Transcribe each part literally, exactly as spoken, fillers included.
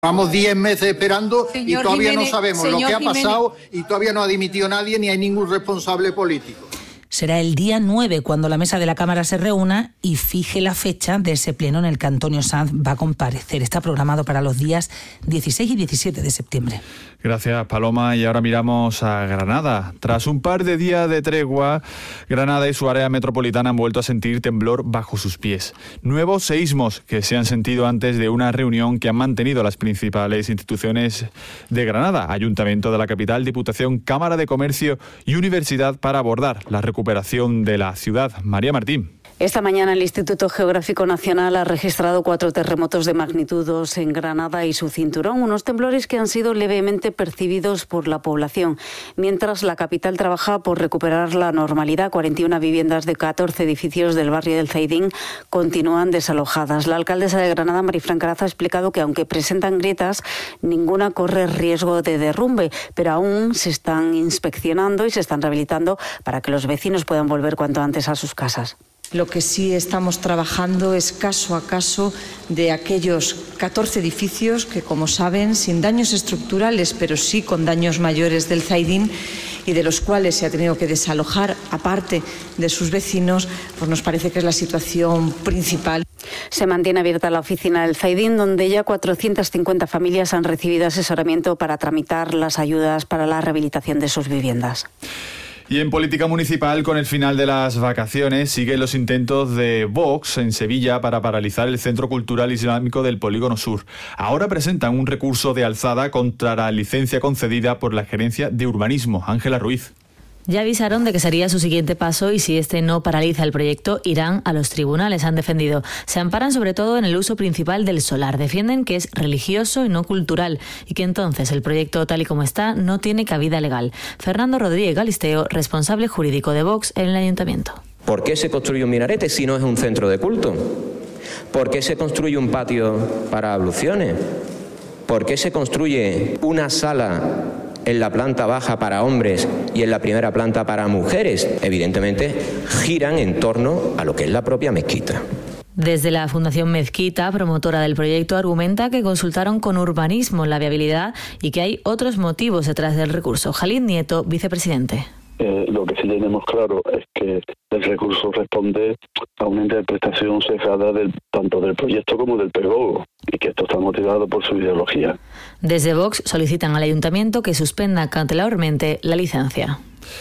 Vamos diez meses esperando señor y todavía Jiménez, no sabemos lo que ha Jiménez. pasado y todavía no ha dimitido nadie ni hay ningún responsable político. Será el día nueve cuando la mesa de la Cámara se reúna y fije la fecha de ese pleno en el que Antonio Sanz va a comparecer. Está programado para los días dieciséis y diecisiete de septiembre. Gracias, Paloma. Y ahora miramos a Granada. Tras un par de días de tregua, Granada y su área metropolitana han vuelto a sentir temblor bajo sus pies. Nuevos seísmos que se han sentido antes de una reunión que han mantenido las principales instituciones de Granada, Ayuntamiento de la capital, Diputación, Cámara de Comercio y Universidad, para abordar la recuperación de la ciudad. María Martín. Esta mañana el Instituto Geográfico Nacional ha registrado cuatro terremotos de magnitud dos en Granada y su cinturón, unos temblores que han sido levemente percibidos por la población. Mientras la capital trabaja por recuperar la normalidad, cuarenta y una viviendas de catorce edificios del barrio del Zaidín continúan desalojadas. La alcaldesa de Granada, Marifran Carazo, ha explicado que aunque presentan grietas, ninguna corre riesgo de derrumbe, pero aún se están inspeccionando y se están rehabilitando para que los vecinos puedan volver cuanto antes a sus casas. Lo que sí estamos trabajando es caso a caso de aquellos catorce edificios que, como saben, sin daños estructurales, pero sí con daños mayores del Zaidín, y de los cuales se ha tenido que desalojar, aparte de sus vecinos, pues nos parece que es la situación principal. Se mantiene abierta la oficina del Zaidín, donde ya cuatrocientas cincuenta familias han recibido asesoramiento para tramitar las ayudas para la rehabilitación de sus viviendas. Y en política municipal, con el final de las vacaciones, siguen los intentos de Vox en Sevilla para paralizar el Centro Cultural Islámico del Polígono Sur. Ahora presentan un recurso de alzada contra la licencia concedida por la Gerencia de Urbanismo. Ángela Ruiz. Ya avisaron de que sería su siguiente paso y si este no paraliza el proyecto, irán a los tribunales, han defendido. Se amparan sobre todo en el uso principal del solar. Defienden que es religioso y no cultural y que entonces el proyecto tal y como está no tiene cabida legal. Fernando Rodríguez Galisteo, responsable jurídico de Vox en el Ayuntamiento. ¿Por qué se construye un minarete si no es un centro de culto? ¿Por qué se construye un patio para abluciones? ¿Por qué se construye una sala en la planta baja para hombres y en la primera planta para mujeres? Evidentemente giran en torno a lo que es la propia mezquita. Desde la Fundación Mezquita, promotora del proyecto, argumenta que consultaron con Urbanismo la viabilidad y que hay otros motivos detrás del recurso. Jalid Nieto, vicepresidente. Eh, lo que sí tenemos claro es que el recurso responde a una interpretación sesgada del, tanto del proyecto como del pedagogo, y que esto está motivado por su ideología. Desde Vox solicitan al Ayuntamiento que suspenda cautelarmente la licencia.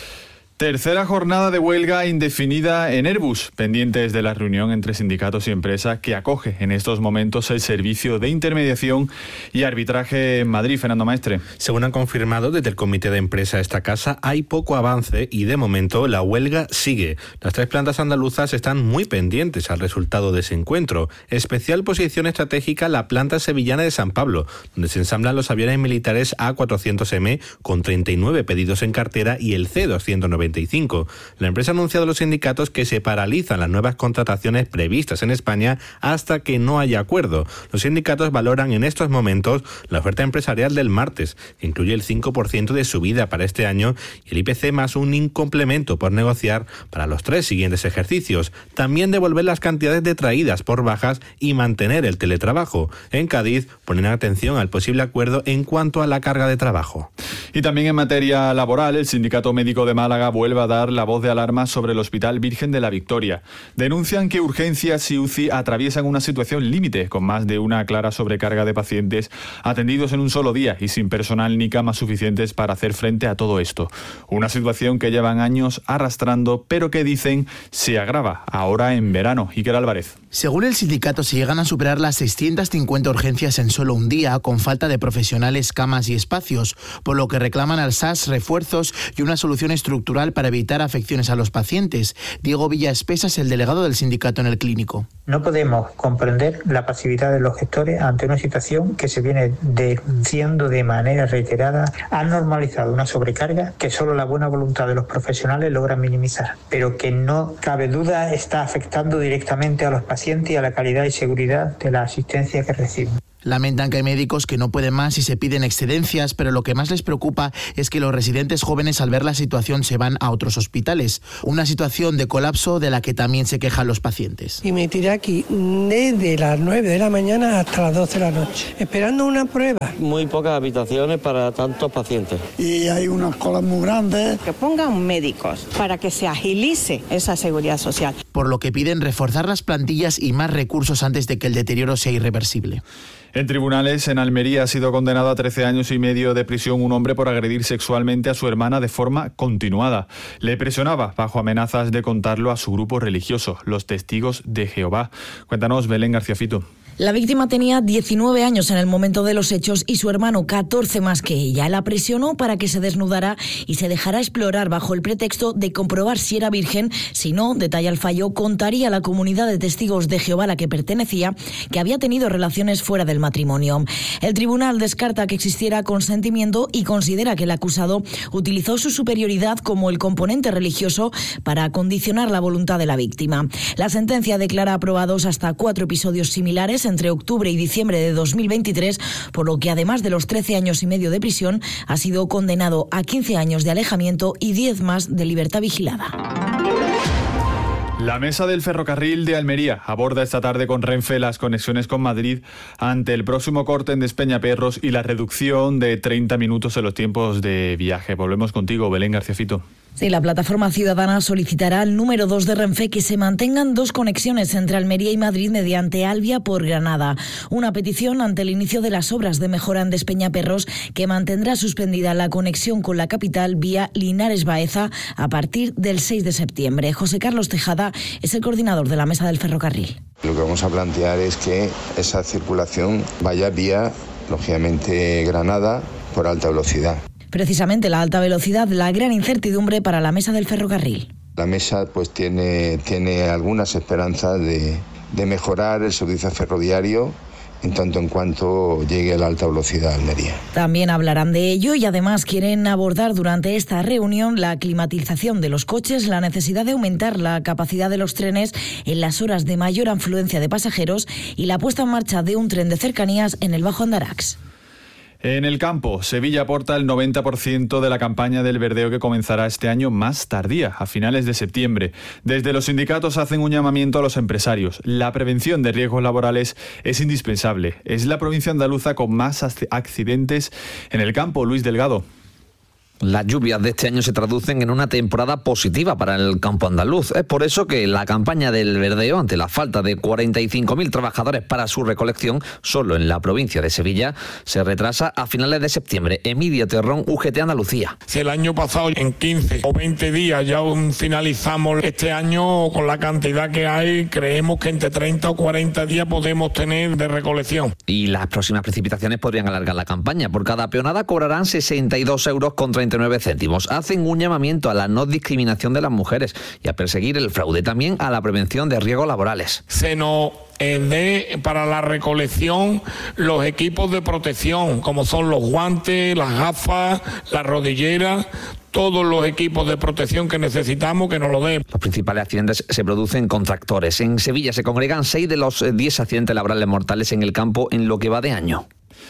Tercera jornada de huelga indefinida en Airbus, pendientes de la reunión entre sindicatos y empresas que acoge en estos momentos el servicio de intermediación y arbitraje en Madrid. Fernando Maestre. Según han confirmado desde el comité de empresa de esta casa, hay poco avance y de momento la huelga sigue. Las tres plantas andaluzas están muy pendientes al resultado de ese encuentro. Especial posición estratégica la planta sevillana de San Pablo, donde se ensamblan los aviones militares A cuatrocientos eme con treinta y nueve pedidos en cartera y el C doscientos noventa y cinco. La empresa ha anunciado a los sindicatos que se paralizan las nuevas contrataciones previstas en España hasta que no haya acuerdo. Los sindicatos valoran en estos momentos la oferta empresarial del martes, que incluye el cinco por ciento de subida para este año y el I P C más un incomplemento por negociar para los tres siguientes ejercicios. También devolver las cantidades detraídas por bajas y mantener el teletrabajo. En Cádiz ponen atención al posible acuerdo en cuanto a la carga de trabajo. Y también en materia laboral, el Sindicato Médico de Málaga vuelve a dar la voz de alarma sobre el Hospital Virgen de la Victoria. Denuncian que urgencias y U C I atraviesan una situación límite, con más de una clara sobrecarga de pacientes atendidos en un solo día y sin personal ni camas suficientes para hacer frente a todo esto. Una situación que llevan años arrastrando, pero que dicen se agrava ahora en verano. Iker Álvarez. Según el sindicato, se llegan a superar las seiscientas cincuenta urgencias en solo un día, con falta de profesionales, camas y espacios, por lo que reclaman al S A S refuerzos y una solución estructural para evitar afecciones a los pacientes. Diego Villaespesa es el delegado del sindicato en el clínico. No podemos comprender la pasividad de los gestores ante una situación que se viene denunciando de manera reiterada. Han normalizado una sobrecarga que solo la buena voluntad de los profesionales logra minimizar, pero que no cabe duda está afectando directamente a los pacientes y a la calidad y seguridad de la asistencia que reciben. Lamentan que hay médicos que no pueden más y se piden excedencias, pero lo que más les preocupa es que los residentes jóvenes al ver la situación se van a otros hospitales. Una situación de colapso de la que también se quejan los pacientes. Y me tiré aquí desde las nueve de la mañana hasta las doce de la noche, esperando una prueba. Muy pocas habitaciones para tantos pacientes. Y hay unas colas muy grandes. Que pongan médicos para que se agilice esa seguridad social. Por lo que piden reforzar las plantillas y más recursos antes de que el deterioro sea irreversible. En tribunales, en Almería ha sido condenado a trece años y medio de prisión un hombre por agredir sexualmente a su hermana de forma continuada. Le presionaba bajo amenazas de contarlo a su grupo religioso, los Testigos de Jehová. Cuéntanos, Belén García Fito. La víctima tenía diecinueve años en el momento de los hechos y su hermano catorce más que ella. La presionó para que se desnudara y se dejara explorar bajo el pretexto de comprobar si era virgen. Si no, detalla el fallo, contaría a la comunidad de testigos de Jehová a la que pertenecía que había tenido relaciones fuera del matrimonio. El tribunal descarta que existiera consentimiento y considera que el acusado utilizó su superioridad como el componente religioso para condicionar la voluntad de la víctima. La sentencia declara aprobados hasta cuatro episodios similares entre octubre y diciembre de dos mil veintitrés, por lo que además de los trece años y medio de prisión, ha sido condenado a quince años de alejamiento y diez más de libertad vigilada. La mesa del ferrocarril de Almería aborda esta tarde con Renfe las conexiones con Madrid ante el próximo corte en Despeñaperros y la reducción de treinta minutos en los tiempos de viaje. Volvemos contigo, Belén García Fito. Sí, la plataforma ciudadana solicitará al número dos de Renfe que se mantengan dos conexiones entre Almería y Madrid mediante Albia por Granada. Una petición ante el inicio de las obras de mejora en Despeñaperros que mantendrá suspendida la conexión con la capital vía Linares Baeza a partir del seis de septiembre. José Carlos Tejada es el coordinador de la mesa del ferrocarril. Lo que vamos a plantear es que esa circulación vaya vía, lógicamente, Granada por alta velocidad. Precisamente la alta velocidad, la gran incertidumbre para la mesa del ferrocarril. La mesa pues tiene, tiene algunas esperanzas de, de mejorar el servicio ferroviario en tanto en cuanto llegue a la alta velocidad a Almería. También hablarán de ello y además quieren abordar durante esta reunión la climatización de los coches, la necesidad de aumentar la capacidad de los trenes en las horas de mayor afluencia de pasajeros y la puesta en marcha de un tren de cercanías en el Bajo Andarax. En el campo, Sevilla aporta el noventa por ciento de la campaña del verdeo que comenzará este año más tardía, a finales de septiembre. Desde los sindicatos hacen un llamamiento a los empresarios. La prevención de riesgos laborales es indispensable. Es la provincia andaluza con más accidentes en el campo. Luis Delgado. Las lluvias de este año se traducen en una temporada positiva para el campo andaluz. Es por eso que la campaña del verdeo, ante la falta de cuarenta y cinco mil trabajadores para su recolección, solo en la provincia de Sevilla, se retrasa a finales de septiembre. Emilia Terrón, U G T Andalucía. Si el año pasado en quince o veinte días ya finalizamos, este año con la cantidad que hay, creemos que entre treinta o cuarenta días podemos tener de recolección. Y las próximas precipitaciones podrían alargar la campaña. Por cada peonada cobrarán sesenta y dos euros con treinta y nueve céntimos. Hacen un llamamiento a la no discriminación de las mujeres y a perseguir el fraude, también a la prevención de riesgos laborales. Se nos eh, dé para la recolección los equipos de protección, como son los guantes, las gafas, las rodilleras, todos los equipos de protección que necesitamos, que nos lo den. Los principales accidentes se producen con tractores. En Sevilla se congregan seis de los diez accidentes laborales mortales en el campo en lo que va de año.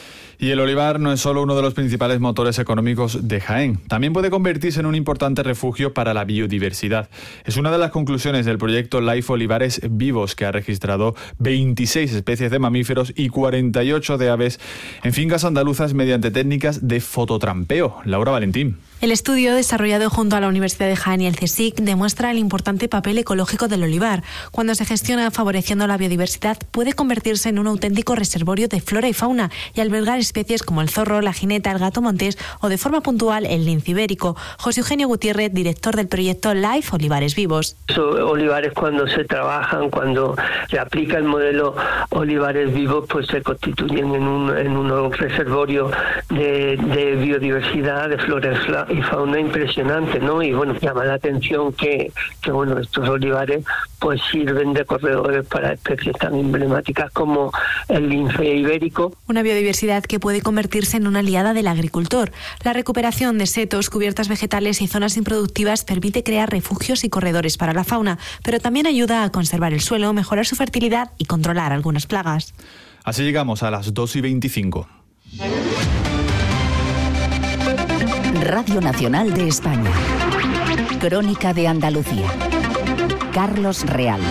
Y el olivar no es solo uno de los principales motores económicos de Jaén, también puede convertirse en un importante refugio para la biodiversidad. Es una de las conclusiones del proyecto Life Olivares Vivos, que ha registrado veintiséis especies de mamíferos y cuarenta y ocho de aves en fincas andaluzas mediante técnicas de fototrampeo. Laura Valentín. El estudio, desarrollado junto a la Universidad de Jaén y el CSIC, demuestra el importante papel ecológico del olivar. Cuando se gestiona favoreciendo la biodiversidad, puede convertirse en un auténtico reservorio de flora y fauna y albergar especies como el zorro, la jineta, el gato montés o, de forma puntual, el lince ibérico. José Eugenio Gutiérrez, director del proyecto Life Olivares Vivos. Esos olivares, cuando se trabajan, cuando se aplica el modelo Olivares Vivos, pues se constituyen en un, en un reservorio de, de biodiversidad, de flora y fauna impresionante, ¿no? Y bueno, llama la atención que, que bueno, estos olivares pues sirven de corredores para especies tan emblemáticas como el lince ibérico. Una biodiversidad que puede convertirse en una aliada del agricultor. La recuperación de setos, cubiertas vegetales y zonas improductivas permite crear refugios y corredores para la fauna, pero también ayuda a conservar el suelo, mejorar su fertilidad y controlar algunas plagas. Así llegamos a las dos y veinticinco. Radio Nacional de España. Crónica de Andalucía. Carlos Real.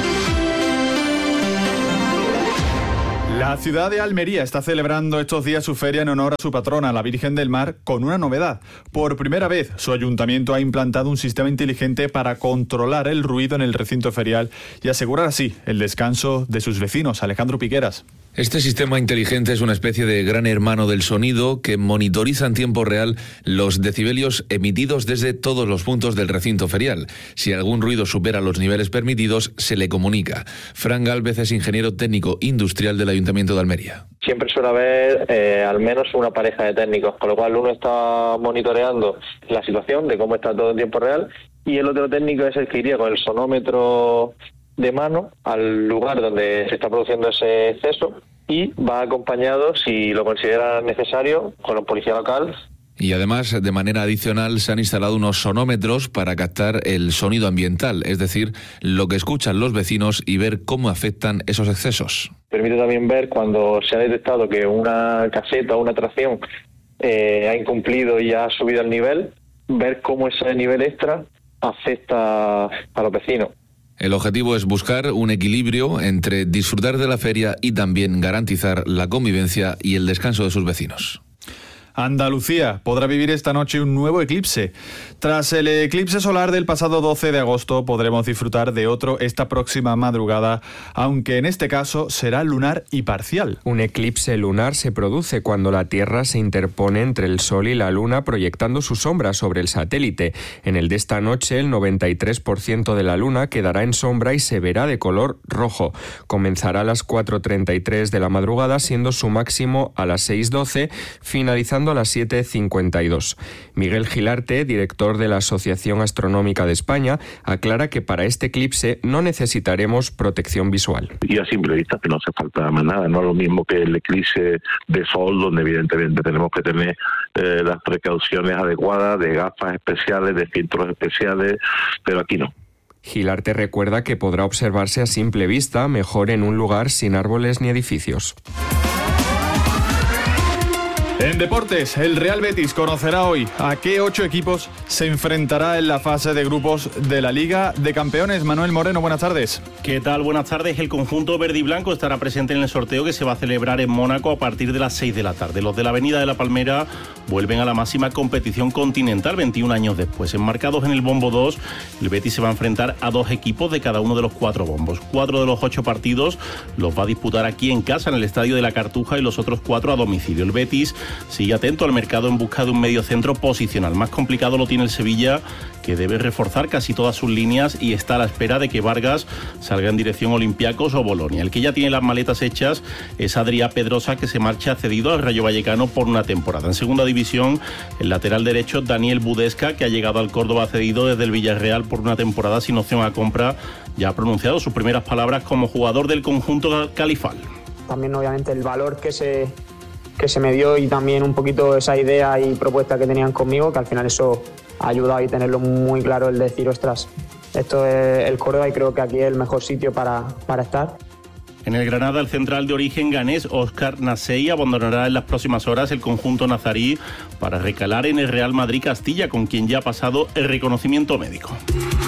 La ciudad de Almería está celebrando estos días su feria en honor a su patrona, la Virgen del Mar, con una novedad. Por primera vez, su ayuntamiento ha implantado un sistema inteligente para controlar el ruido en el recinto ferial y asegurar así el descanso de sus vecinos. Alejandro Piqueras. Este sistema inteligente es una especie de gran hermano del sonido que monitoriza en tiempo real los decibelios emitidos desde todos los puntos del recinto ferial. Si algún ruido supera los niveles permitidos, se le comunica. Fran Gálvez es ingeniero técnico industrial del Ayuntamiento de Almería. Siempre suele haber eh, al menos una pareja de técnicos, con lo cual uno está monitoreando la situación de cómo está todo en tiempo real y el otro técnico es el que iría con el sonómetro de mano al lugar donde se está produciendo ese exceso y va acompañado, si lo considera necesario, con la policía local. Y además, de manera adicional, se han instalado unos sonómetros para captar el sonido ambiental, es decir, lo que escuchan los vecinos y ver cómo afectan esos excesos. Permite también ver cuando se ha detectado que una caseta o una atracción eh, ha incumplido y ha subido el nivel, ver cómo ese nivel extra afecta a los vecinos. El objetivo es buscar un equilibrio entre disfrutar de la feria y también garantizar la convivencia y el descanso de sus vecinos. Andalucía podrá vivir esta noche un nuevo eclipse. Tras el eclipse solar del pasado doce de agosto, podremos disfrutar de otro esta próxima madrugada, aunque en este caso será lunar y parcial. Un eclipse lunar se produce cuando la Tierra se interpone entre el Sol y la Luna, proyectando su sombra sobre el satélite. En el de esta noche, el noventa y tres por ciento de la Luna quedará en sombra y se verá de color rojo. Comenzará a las cuatro treinta y tres de la madrugada, siendo su máximo a las seis doce, finalizando a las siete cincuenta y dos. Miguel Gilarte, director de la Asociación Astronómica de España, aclara que para este eclipse no necesitaremos protección visual. Y a simple vista que no hace falta más nada, no es lo mismo que el eclipse de sol, donde evidentemente tenemos que tener eh, las precauciones adecuadas de gafas especiales, de filtros especiales, pero aquí no. Gilarte recuerda que podrá observarse a simple vista, mejor en un lugar sin árboles ni edificios. En deportes, el Real Betis conocerá hoy a qué ocho equipos se enfrentará en la fase de grupos de la Liga de Campeones. Manuel Moreno, buenas tardes. ¿Qué tal? Buenas tardes. El conjunto verde y blanco estará presente en el sorteo que se va a celebrar en Mónaco a partir de las seis de la tarde. Los de la Avenida de la Palmera vuelven a la máxima competición continental veintiún años después. Enmarcados en el bombo dos, el Betis se va a enfrentar a dos equipos de cada uno de los cuatro bombos. Cuatro de los ocho partidos los va a disputar aquí en casa, en el Estadio de la Cartuja, y los otros cuatro a domicilio. El Betis sigue atento al mercado en busca de un medio centro posicional. Más complicado lo tiene el Sevilla, que debe reforzar casi todas sus líneas y está a la espera de que Vargas salga en dirección Olympiacos o Bolonia. El que ya tiene las maletas hechas es Adrià Pedrosa, que se marcha cedido al Rayo Vallecano por una temporada. En segunda división, el lateral derecho Daniel Budesca, que ha llegado al Córdoba cedido desde el Villarreal por una temporada sin opción a compra, ya ha pronunciado sus primeras palabras como jugador del conjunto califal. También obviamente el valor que se que se me dio y también un poquito esa idea y propuesta que tenían conmigo, que al final eso ha ayudado y tenerlo muy claro, el decir, ostras, esto es el Córdoba y creo que aquí es el mejor sitio para, para estar. En el Granada, el central de origen ganés Óscar Nasei abandonará en las próximas horas el conjunto nazarí para recalar en el Real Madrid Castilla, con quien ya ha pasado el reconocimiento médico.